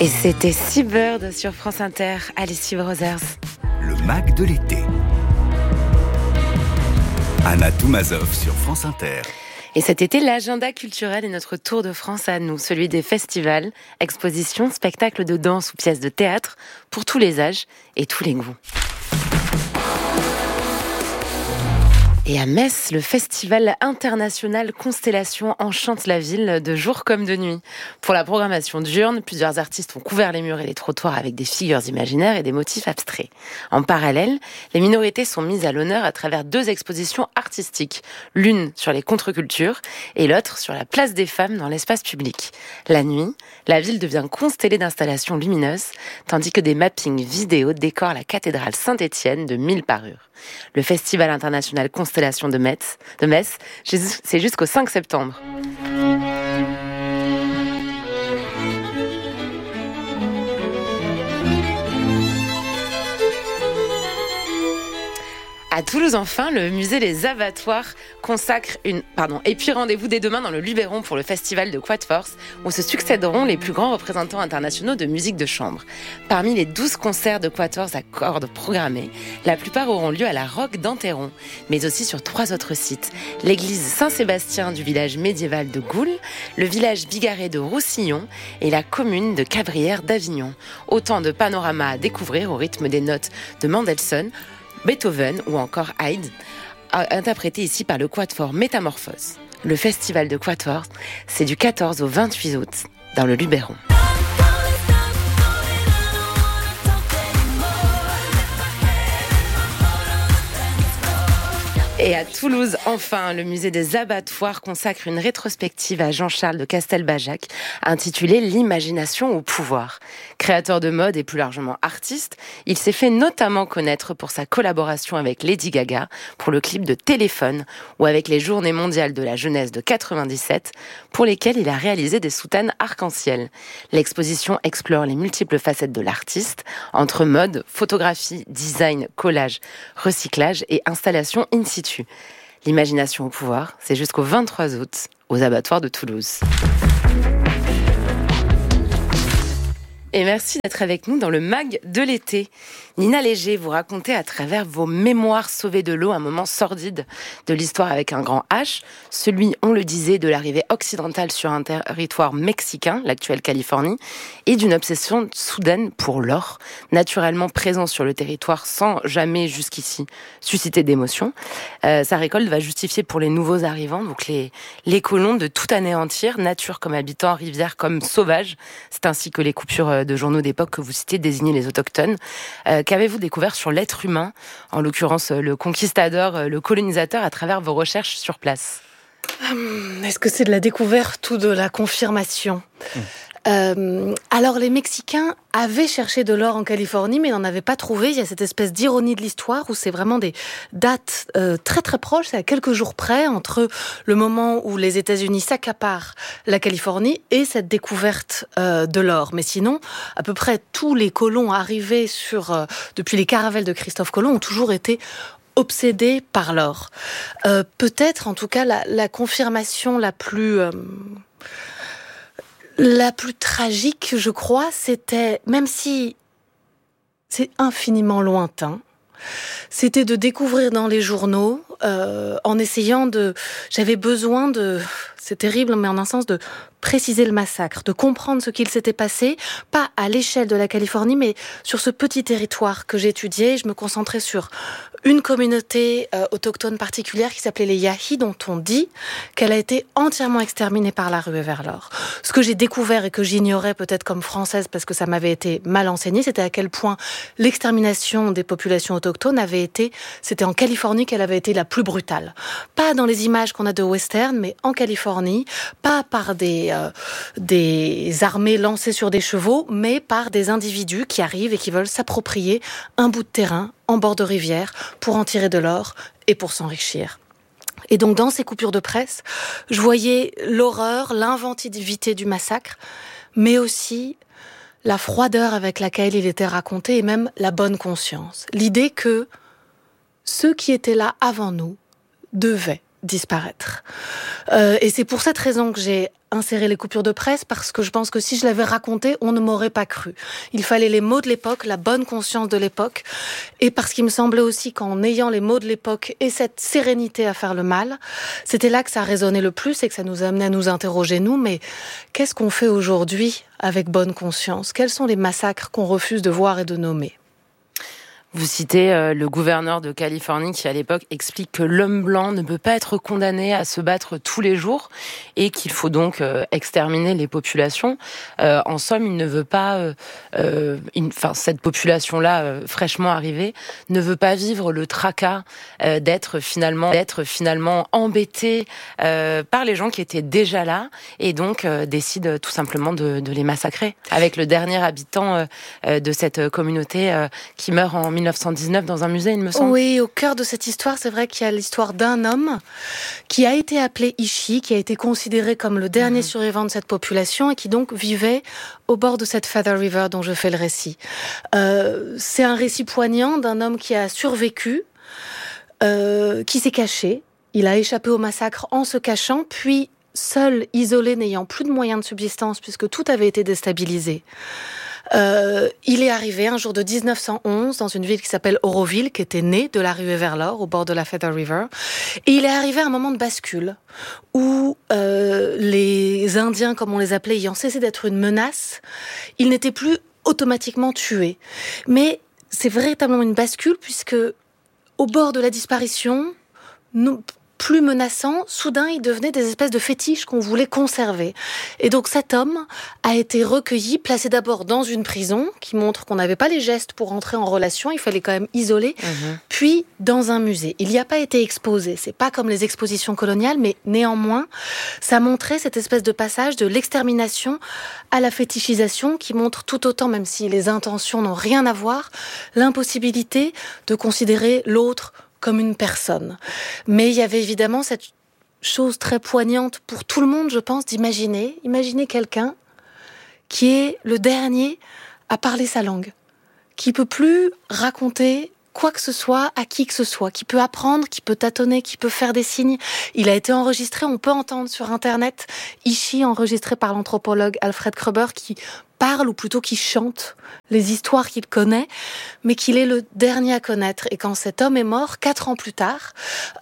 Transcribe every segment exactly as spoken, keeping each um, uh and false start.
Et c'était Seabird sur France Inter, Alessia Brothers. Le Mac de l'été. Anna Toumazov sur France Inter. Et cet été, l'agenda culturel est notre tour de France à nous, celui des festivals, expositions, spectacles de danse ou pièces de théâtre, pour tous les âges et tous les goûts. Et à Metz, le festival international Constellation enchante la ville de jour comme de nuit. Pour la programmation diurne, plusieurs artistes ont couvert les murs et les trottoirs avec des figures imaginaires et des motifs abstraits. En parallèle, les minorités sont mises à l'honneur à travers deux expositions artistiques, l'une sur les contre-cultures et l'autre sur la place des femmes dans l'espace public. La nuit, la ville devient constellée d'installations lumineuses, tandis que des mappings vidéo décorent la cathédrale Saint-Étienne de mille parures. Le Festival international Constellation de Metz, de Metz, c'est jusqu'au cinq septembre. À Toulouse, enfin, le musée des abattoirs consacre une... Pardon. Et puis rendez-vous dès demain dans le Luberon pour le festival de Quat'Force, où se succéderont les plus grands représentants internationaux de musique de chambre. Parmi les douze concerts de Quat'Force à cordes programmés, la plupart auront lieu à la Roque d'Enterron, mais aussi sur trois autres sites. L'église Saint-Sébastien du village médiéval de Goules, le village bigarré de Roussillon et la commune de Cabrières d'Avignon. Autant de panoramas à découvrir au rythme des notes de Mendelssohn, Beethoven ou encore Haydn, interprété ici par le Quatuor Métamorphose. Le festival de Quat'Force, c'est du quatorze au vingt-huit août dans le Luberon. Et à Toulouse, enfin, le musée des abattoirs consacre une rétrospective à Jean-Charles de Castelbajac intitulée « L'imagination au pouvoir ». Créateur de mode et plus largement artiste, il s'est fait notamment connaître pour sa collaboration avec Lady Gaga pour le clip de Téléphone ou avec les Journées mondiales de la jeunesse de quatre-vingt-dix-sept pour lesquelles il a réalisé des soutanes arc-en-ciel. L'exposition explore les multiples facettes de l'artiste entre mode, photographie, design, collage, recyclage et installation in situ. L'imagination au pouvoir, c'est jusqu'au vingt-trois août aux abattoirs de Toulouse. Et merci d'être avec nous dans le mag de l'été. Nina Léger, vous racontez à travers vos mémoires sauvées de l'eau un moment sordide de l'histoire avec un grand H, celui, on le disait, de l'arrivée occidentale sur un territoire mexicain, l'actuelle Californie, et d'une obsession soudaine pour l'or, naturellement présent sur le territoire sans jamais jusqu'ici susciter d'émotion. Euh, sa récolte va justifier pour les nouveaux arrivants, donc les, les colons, de tout anéantir, nature comme habitants, rivière comme sauvages. C'est ainsi que les coupures de journaux d'époque que vous citez désignaient les autochtones. Euh, qu'avez-vous découvert sur l'être humain, en l'occurrence le conquistador, le colonisateur, à travers vos recherches sur place ? Hum, Est-ce que c'est de la découverte ou de la confirmation ? mmh. Euh, alors les Mexicains avaient cherché de l'or en Californie mais n'en avaient pas trouvé. Il y a cette espèce d'ironie de l'histoire où c'est vraiment des dates euh, très très proches, c'est à quelques jours près entre le moment où les États-Unis s'accaparent la Californie et cette découverte euh, de l'or. Mais sinon, à peu près tous les colons arrivés sur euh, depuis les caravelles de Christophe Colomb ont toujours été obsédés par l'or. Euh, peut-être en tout cas la, la confirmation la plus... Euh, La plus tragique, je crois, c'était, même si c'est infiniment lointain, c'était de découvrir dans les journaux, euh, en essayant de... J'avais besoin de... C'est terrible, mais en un sens de préciser le massacre, de comprendre ce qu'il s'était passé, pas à l'échelle de la Californie, mais sur ce petit territoire que j'étudiais. Je me concentrais sur une communauté euh, autochtone particulière qui s'appelait les Yahis, dont on dit qu'elle a été entièrement exterminée par la ruée vers l'or. Ce que j'ai découvert et que j'ignorais peut-être comme française parce que ça m'avait été mal enseigné, c'était à quel point l'extermination des populations autochtones avait été, c'était en Californie qu'elle avait été la plus brutale. Pas dans les images qu'on a de western, mais en Californie, pas par des, euh, des armées lancées sur des chevaux, mais par des individus qui arrivent et qui veulent s'approprier un bout de terrain en bord de rivière pour en tirer de l'or et pour s'enrichir. Et donc dans ces coupures de presse, je voyais l'horreur, l'inventivité du massacre, mais aussi la froideur avec laquelle il était raconté et même la bonne conscience. L'idée que ceux qui étaient là avant nous devaient disparaître. Euh, et c'est pour cette raison que j'ai inséré les coupures de presse, parce que je pense que si je l'avais raconté, on ne m'aurait pas cru. Il fallait les mots de l'époque, la bonne conscience de l'époque, et parce qu'il me semblait aussi qu'en ayant les mots de l'époque et cette sérénité à faire le mal, c'était là que ça résonnait le plus et que ça nous amenait à nous interroger, nous, mais qu'est-ce qu'on fait aujourd'hui avec bonne conscience ? Quels sont les massacres qu'on refuse de voir et de nommer ? Vous citez euh, le gouverneur de Californie qui, à l'époque, explique que l'homme blanc ne peut pas être condamné à se battre tous les jours et qu'il faut donc euh, exterminer les populations. Euh, en somme, il ne veut pas... Euh, euh, une, enfin, cette population-là, euh, fraîchement arrivée, ne veut pas vivre le tracas euh, d'être finalement, d'être finalement embêté euh, par les gens qui étaient déjà là et donc euh, décide tout simplement de, de les massacrer. Avec le dernier habitant euh, de cette communauté euh, qui meurt en mille neuf cent dix-neuf dans un musée, il me semble. Oui, au cœur de cette histoire, c'est vrai qu'il y a l'histoire d'un homme qui a été appelé Ishi, qui a été considéré comme le dernier mmh. survivant de cette population et qui donc vivait au bord de cette Feather River dont je fais le récit. Euh, c'est un récit poignant d'un homme qui a survécu, euh, qui s'est caché. Il a échappé au massacre en se cachant, puis seul, isolé, n'ayant plus de moyens de subsistance puisque tout avait été déstabilisé. Euh, il est arrivé un jour de dix-neuf cent onze dans une ville qui s'appelle Oroville, qui était née de la ruée vers l'or, au bord de la Feather River. Et il est arrivé à un moment de bascule où euh, les Indiens, comme on les appelait, ayant cessé d'être une menace, ils n'étaient plus automatiquement tués. Mais c'est véritablement une bascule puisque au bord de la disparition, nous... plus menaçant, soudain, il devenait des espèces de fétiches qu'on voulait conserver. Et donc cet homme a été recueilli, placé d'abord dans une prison, qui montre qu'on n'avait pas les gestes pour entrer en relation, il fallait quand même isoler, mmh. puis dans un musée. Il n'y a pas été exposé, c'est pas comme les expositions coloniales, mais néanmoins, ça montrait cette espèce de passage de l'extermination à la fétichisation, qui montre tout autant, même si les intentions n'ont rien à voir, l'impossibilité de considérer l'autre comme une personne. Mais il y avait évidemment cette chose très poignante pour tout le monde, je pense, d'imaginer, imaginer quelqu'un qui est le dernier à parler sa langue, qui peut plus raconter quoi que ce soit à qui que ce soit, qui peut apprendre, qui peut tâtonner, qui peut faire des signes. Il a été enregistré, on peut entendre sur Internet, Ishi enregistré par l'anthropologue Alfred Kroeber, qui parle, ou plutôt qui chante les histoires qu'il connaît, mais qu'il est le dernier à connaître. Et quand cet homme est mort, quatre ans plus tard,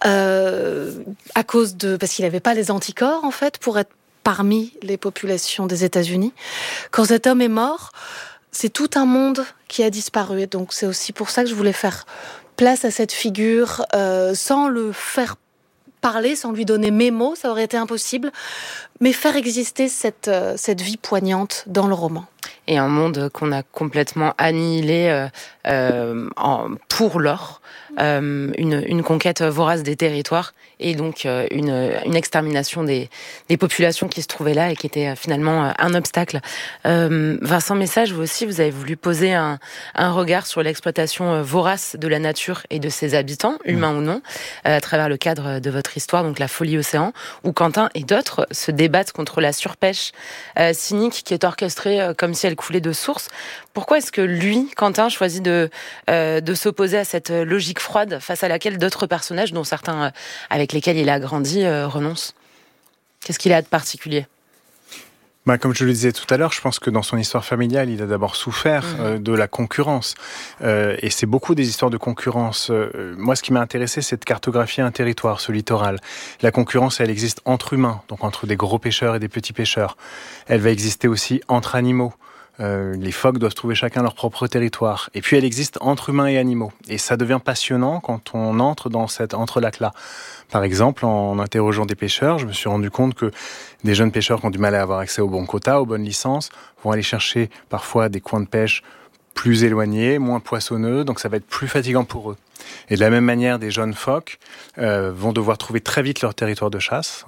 euh, à cause de... parce qu'il n'avait pas les anticorps, en fait, pour être parmi les populations des États-Unis, quand cet homme est mort, c'est tout un monde qui a disparu. Et donc c'est aussi pour ça que je voulais faire place à cette figure, euh, sans le faire parler, sans lui donner mes mots, ça aurait été impossible, mais faire exister cette, euh, cette vie poignante dans le roman. Et un monde qu'on a complètement annihilé euh, euh, en, pour l'or, euh, une, une conquête vorace des territoires et donc euh, une, une extermination des, des populations qui se trouvaient là et qui étaient euh, finalement un obstacle. Euh, Vincent Message, vous aussi, vous avez voulu poser un, un regard sur l'exploitation vorace de la nature et de ses habitants, humains mmh. ou non, euh, à travers le cadre de votre histoire, donc La Folie Océan, où Quentin et d'autres se débattent contre la surpêche euh, cynique qui est orchestrée euh, comme si elle coulait de source. Pourquoi est-ce que lui, Quentin, choisit de, euh, de s'opposer à cette logique froide face à laquelle d'autres personnages, dont certains euh, avec lesquels il a grandi, euh, renoncent ? Qu'est-ce qu'il a de particulier ? Bah, comme je le disais tout à l'heure, je pense que dans son histoire familiale, il a d'abord souffert mmh. euh, de la concurrence. Euh, et c'est beaucoup des histoires de concurrence. Euh, moi, ce qui m'a intéressé, c'est de cartographier un territoire, ce littoral. La concurrence, elle existe entre humains, donc entre des gros pêcheurs et des petits pêcheurs. Elle va exister aussi entre animaux. Euh, les phoques doivent trouver chacun leur propre territoire. Et puis elle existe entre humains et animaux. Et ça devient passionnant quand on entre dans cet entrelac-là. Par exemple, en interrogeant des pêcheurs, je me suis rendu compte que des jeunes pêcheurs qui ont du mal à avoir accès aux bons quotas, aux bonnes licences, vont aller chercher parfois des coins de pêche plus éloignés, moins poissonneux, donc ça va être plus fatigant pour eux. Et de la même manière, des jeunes phoques euh, vont devoir trouver très vite leur territoire de chasse.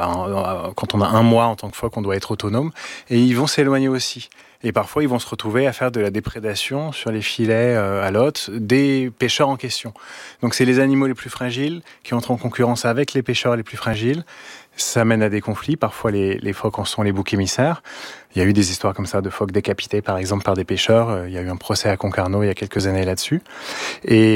Hein, quand on a un mois en tant que phoque, on doit être autonome. Et ils vont s'éloigner aussi. Et parfois, ils vont se retrouver à faire de la déprédation sur les filets euh, à l'hôte des pêcheurs en question. Donc, c'est les animaux les plus fragiles qui entrent en concurrence avec les pêcheurs les plus fragiles. Ça mène à des conflits. Parfois, les, les phoques en sont les boucs émissaires. Il y a eu des histoires comme ça de phoques décapités, par exemple, par des pêcheurs. Il y a eu un procès à Concarneau il y a quelques années là-dessus. Et, et mais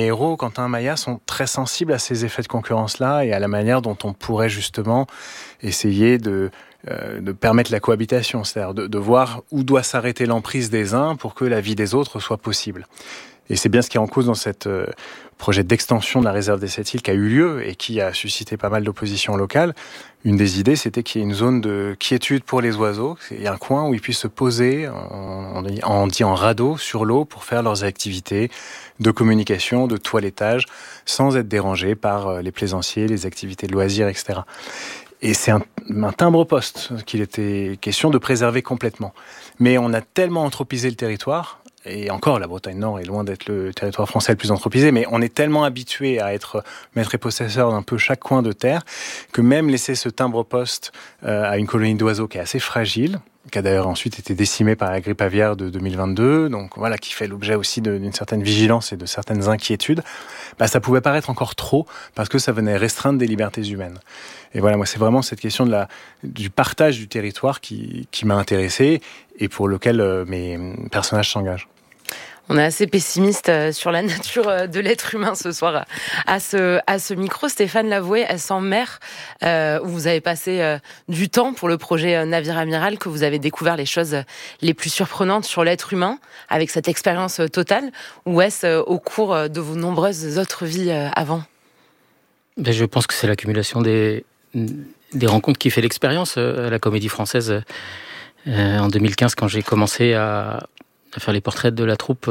mes héros, Quentin et Maya, sont très sensibles à ces effets de concurrence-là et à la manière dont on pourrait justement essayer de, euh, de permettre la cohabitation, c'est-à-dire de, de voir où doit s'arrêter l'emprise des uns pour que la vie des autres soit possible. Et c'est bien ce qui est en cause dans cet euh, projet d'extension de la réserve des Sept-Îles qui a eu lieu et qui a suscité pas mal d'opposition locale. Une des idées, c'était qu'il y ait une zone de quiétude pour les oiseaux. Il y a un coin où ils puissent se poser, on dit, on dit en radeau, sur l'eau pour faire leurs activités de communication, de toilettage, sans être dérangés par les plaisanciers, les activités de loisirs, et cetera. Et c'est un, un timbre-poste qu'il était question de préserver complètement. Mais on a tellement anthropisé le territoire. Et encore, la Bretagne Nord est loin d'être le territoire français le plus anthropisé, mais on est tellement habitué à être maître et possesseur d'un peu chaque coin de terre que même laisser ce timbre-poste euh, à une colonie d'oiseaux qui est assez fragile, qui a d'ailleurs ensuite été décimée par la grippe aviaire de deux mille vingt-deux, donc voilà, qui fait l'objet aussi de, d'une certaine vigilance et de certaines inquiétudes, bah, ça pouvait paraître encore trop parce que ça venait restreindre des libertés humaines. Et voilà, moi, c'est vraiment cette question de la, du partage du territoire qui, qui m'a intéressé et pour lequel euh, mes personnages s'engagent. On est assez pessimiste sur la nature de l'être humain ce soir à ce, à ce micro. Stéphane Lavoué, S cent mer, euh, où vous avez passé euh, du temps pour le projet Navire Amiral, que vous avez découvert les choses les plus surprenantes sur l'être humain avec cette expérience totale, ou est-ce au cours de vos nombreuses autres vies avant ? Ben, je pense que c'est l'accumulation des, des rencontres qui fait l'expérience à la Comédie Française. Euh, en deux mille quinze, quand j'ai commencé à... à faire les portraits de la troupe,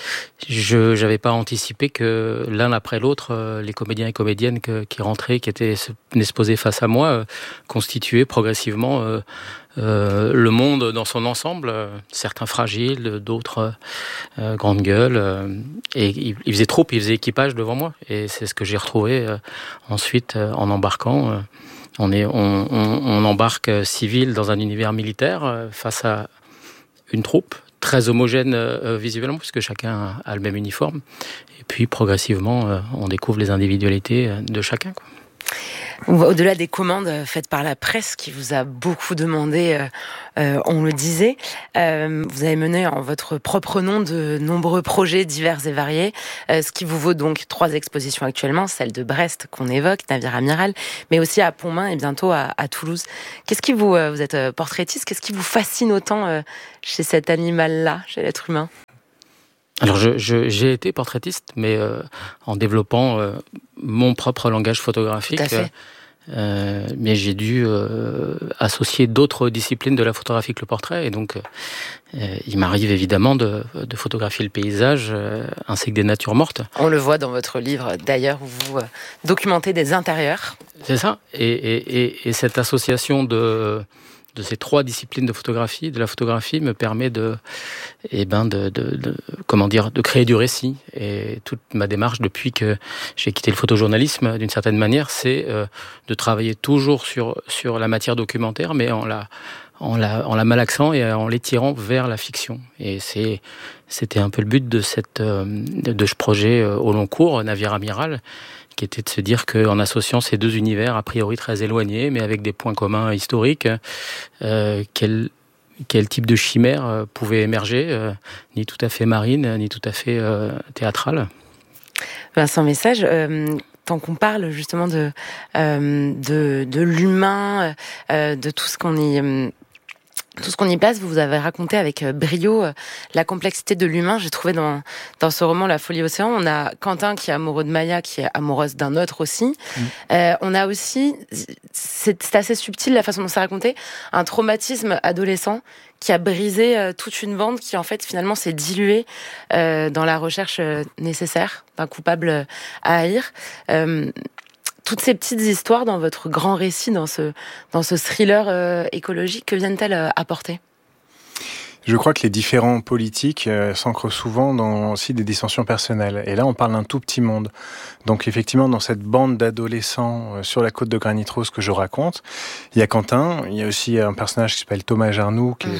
je n'avais pas anticipé que l'un après l'autre, les comédiens et comédiennes que, qui rentraient, qui étaient venaient se poser face à moi, constituaient progressivement euh, euh, le monde dans son ensemble, certains fragiles, d'autres euh, grandes gueules, euh, et ils, ils faisaient troupe, ils faisaient équipage devant moi, et c'est ce que j'ai retrouvé euh, ensuite euh, en embarquant. Euh, on, est, on, on, on embarque civil dans un univers militaire euh, face à une troupe très homogène euh, visuellement, puisque chacun a le même uniforme. Et puis, progressivement, euh, on découvre les individualités de chacun, quoi. Au-delà des commandes faites par la presse qui vous a beaucoup demandé, euh, euh, on le disait, euh, vous avez mené en votre propre nom de nombreux projets divers et variés, euh, ce qui vous vaut donc trois expositions actuellement, celle de Brest qu'on évoque, Navire Amiral, mais aussi à Pontmain et bientôt à, à Toulouse. Qu'est-ce qui vous, euh, vous êtes portraitiste, qu'est-ce qui vous fascine autant euh, chez cet animal-là, chez l'être humain ? Alors, je, je, j'ai été portraitiste, mais euh, en développant euh, mon propre langage photographique. Tout à fait. Euh, mais j'ai dû euh, associer d'autres disciplines de la photographie que le portrait, et donc euh, il m'arrive évidemment de, de photographier le paysage euh, ainsi que des natures mortes. On le voit dans votre livre d'ailleurs où vous euh, documentez des intérieurs. C'est ça, et, et, et, et cette association de de ces trois disciplines de photographie, de la photographie, me permet de, eh ben de, de, de, comment dire, de créer du récit. Et toute ma démarche depuis que j'ai quitté le photojournalisme, d'une certaine manière, c'est euh, de travailler toujours sur sur la matière documentaire, mais en la en la en la malaxant et en l'étirant vers la fiction. Et c'est c'était un peu le but de cette euh, de, de ce projet euh, au long cours, Navire Amiral, qui était de se dire qu'en associant ces deux univers a priori très éloignés, mais avec des points communs historiques, euh, quel, quel type de chimère euh, pouvait émerger, euh, ni tout à fait marine, ni tout à fait euh, théâtrale. Vincent Message, euh, tant qu'on parle justement de, euh, de, de l'humain, euh, de tout ce qu'on y... Euh, Tout ce qu'on y place, vous avez raconté avec brio la complexité de l'humain. J'ai trouvé dans, dans ce roman La Folie Océan, on a Quentin qui est amoureux de Maya, qui est amoureuse d'un autre aussi. Mmh. Euh, on a aussi, c'est, c'est assez subtil la façon dont c'est raconté, un traumatisme adolescent qui a brisé euh, toute une bande qui en fait finalement s'est diluée euh, dans la recherche euh, nécessaire d'un coupable à haïr. Euh, Toutes ces petites histoires dans votre grand récit, dans ce, dans ce thriller euh, écologique, que viennent-elles euh, apporter ? Je crois que les différents politiques euh, s'ancrent souvent dans aussi des dissensions personnelles. Et là, on parle d'un tout petit monde. Donc effectivement, dans cette bande d'adolescents euh, sur la côte de Granit Rose que je raconte, il y a Quentin, il y a aussi un personnage qui s'appelle Thomas Jarnoux, qui mm-hmm. est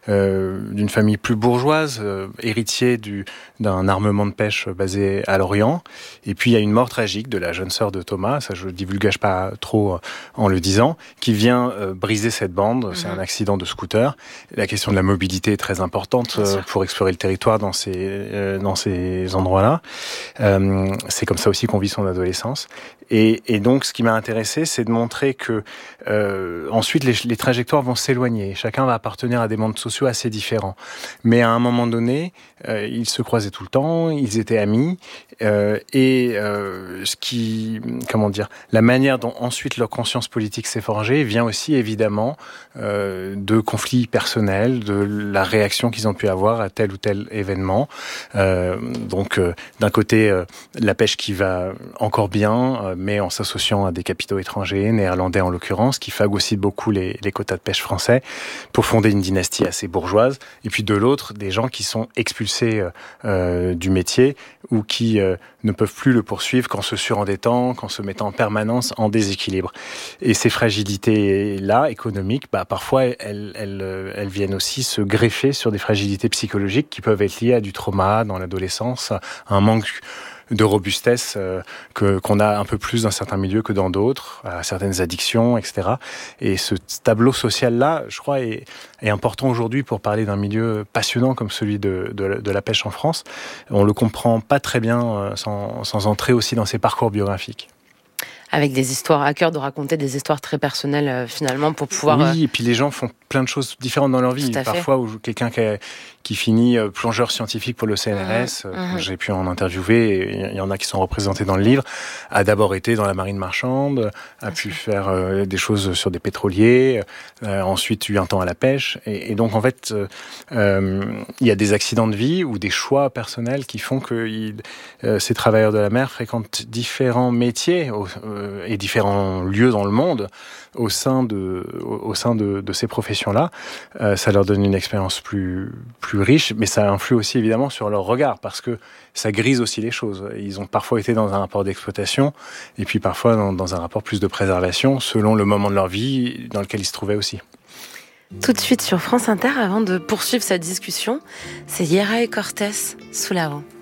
euh, d'une famille plus bourgeoise, euh, héritier du, d'un armement de pêche basé à Lorient. Et puis il y a une mort tragique de la jeune sœur de Thomas, ça je ne divulgage pas trop en le disant, qui vient euh, briser cette bande. Mmh. C'est un accident de scooter. La question de la mobilité est très importante euh, pour explorer le territoire dans ces, euh, dans ces endroits-là. Euh, c'est comme ça aussi qu'on vit son adolescence. Et, et donc, ce qui m'a intéressé, c'est de montrer que euh, ensuite les, les trajectoires vont s'éloigner. Chacun va appartenir à des mondes sociaux assez différents. Mais à un moment donné, euh, ils se croisaient tout le temps, ils étaient amis, euh, et euh, ce qui, comment dire, la manière dont ensuite leur conscience politique s'est forgée vient aussi évidemment euh, de conflits personnels, de la réaction qu'ils ont pu avoir à tel ou tel événement. Euh, donc, euh, d'un côté, euh, la pêche qui va encore bien, euh, mais en s'associant à des capitaux étrangers, néerlandais en l'occurrence, qui phagocytent beaucoup les, les quotas de pêche français pour fonder une dynastie assez bourgeoise. Et puis de l'autre, des gens qui sont expulsés euh, du métier ou qui euh, ne peuvent plus le poursuivre qu'en se surendettant, qu'en se mettant en permanence en déséquilibre. Et ces fragilités-là, économiques, bah, parfois, elles, elles, elles viennent aussi se greffer sur des fragilités psychologiques qui peuvent être liées à du trauma dans l'adolescence, à un manque de robustesse euh, que qu'on a un peu plus dans certains milieux que dans d'autres, à certaines addictions, et cetera. Et ce tableau social-là, je crois, est, est important aujourd'hui pour parler d'un milieu passionnant comme celui de, de, de la pêche en France. On le comprend pas très bien euh, sans, sans entrer aussi dans ses parcours biographiques. Avec des histoires à cœur, de raconter des histoires très personnelles euh, finalement pour pouvoir... Oui, euh... et puis les gens font plein de choses différentes dans leur vie. Parfois, où quelqu'un qui, a, qui finit euh, plongeur scientifique pour le C N R S, mmh, mmh. j'ai pu en interviewer, il y en a qui sont représentés dans le livre, a d'abord été dans la marine marchande, a Bien pu sûr. faire euh, des choses sur des pétroliers, euh, ensuite eu un temps à la pêche. Et, et donc, en fait, euh, euh, il y a des accidents de vie ou des choix personnels qui font que il, euh, ces travailleurs de la mer fréquentent différents métiers euh, et différents lieux dans le monde au sein de, au, au sein de, de ces professions-là. Euh, ça leur donne une expérience plus, plus riche, mais ça influe aussi évidemment sur leur regard, parce que ça grise aussi les choses. Ils ont parfois été dans un rapport d'exploitation, et puis parfois dans, dans un rapport plus de préservation, selon le moment de leur vie dans lequel ils se trouvaient aussi. Tout de suite sur France Inter, avant de poursuivre cette discussion, c'est Yera et Cortés, Sous la Vent.